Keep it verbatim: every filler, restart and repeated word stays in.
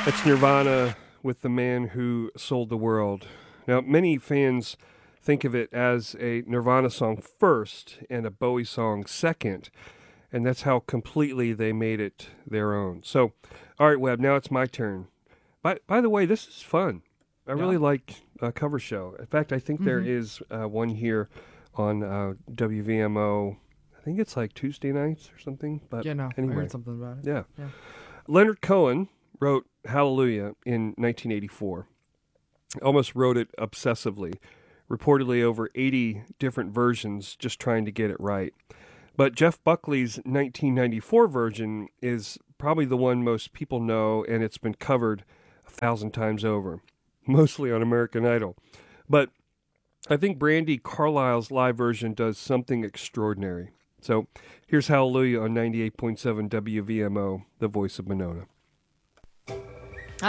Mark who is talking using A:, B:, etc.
A: It's Nirvana with The Man Who Sold the World. Now, many fans think of it as a Nirvana song first and a Bowie song second, and that's how completely they made it their own. So, all right, Webb, now it's my turn. By, by the way, this is fun. I
B: Yeah.
A: really like a cover show. In fact, I think there
B: Mhm.
A: is uh, one here on uh, W V M O. I think it's like Tuesday nights or something. But
B: Yeah, no, I
A: anyway,
B: heard something about it.
A: yeah.
B: Yeah.
A: Leonard Cohen wrote Hallelujah in nineteen eighty-four. Almost wrote it obsessively, reportedly over eighty different versions just trying to get it right. But Jeff Buckley's nineteen ninety-four version is probably the one most people know, and it's been covered a thousand times over, mostly on American Idol. But I think Brandi Carlile's live version does something extraordinary. So here's Hallelujah on ninety-eight point seven W V M O, the voice of Monona.